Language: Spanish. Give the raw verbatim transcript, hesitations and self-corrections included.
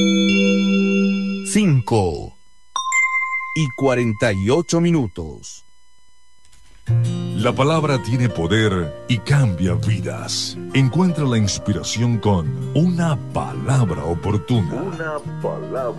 Cinco y cuarenta y ocho minutos. La palabra tiene poder y cambia vidas. Encuentra la inspiración con una palabra oportuna. Una palabra